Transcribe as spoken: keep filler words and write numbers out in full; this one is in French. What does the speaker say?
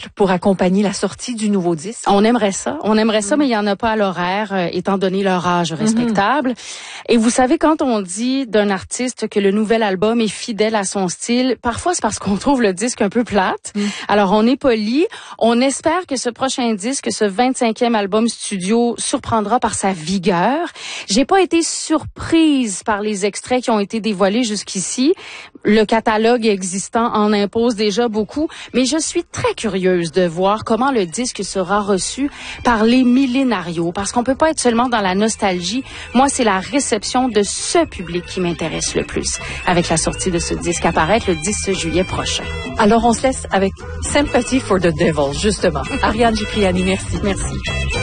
spectacle pour accompagner la sortie du nouveau disque? On aimerait ça. On aimerait ça, mm. mais il n'y en a pas à l'horaire, euh, étant donné leur âge respectable. Mm-hmm. Et vous savez, quand on dit d'un artiste que le nouvel album est fidèle à son style, parfois c'est parce qu'on trouve le disque un peu plate. Mm. Alors, on est poli. On espère que ce prochain disque, ce vingt-cinquième album studio, surprendra par sa vigueur. J'ai pas été surprise par les extraits qui ont été dévoilés jusqu'ici. Le catalogue existant en impose déjà beaucoup, mais je suis très curieuse de voir comment le disque sera reçu par les millénarios, parce qu'on peut pas être seulement dans la nostalgie. Moi, c'est la réception de ce public qui m'intéresse le plus, avec la sortie de ce disque à paraître le dix juillet prochain. Alors, on se laisse avec Sympathy for the Devil, justement. Ariane Cipriani, merci. Merci.